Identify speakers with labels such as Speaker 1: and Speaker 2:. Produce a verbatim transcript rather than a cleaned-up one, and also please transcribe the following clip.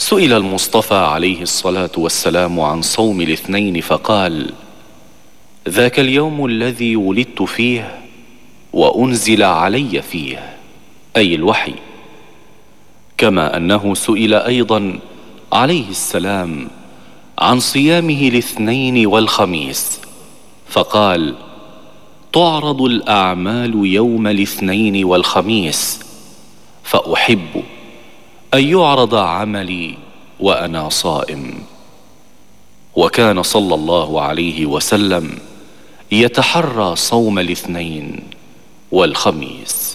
Speaker 1: سئل المصطفى عليه الصلاة والسلام عن صوم الاثنين فقال: ذاك اليوم الذي ولدت فيه وأنزل علي فيه، أي الوحي. كما أنه سئل أيضا عليه السلام عن صيامه الاثنين والخميس فقال: تعرض الأعمال يوم الاثنين والخميس، فأحب أن يعرض عملي وأنا صائم. وكان صلى الله عليه وسلم يتحرى صوم الاثنين والخميس.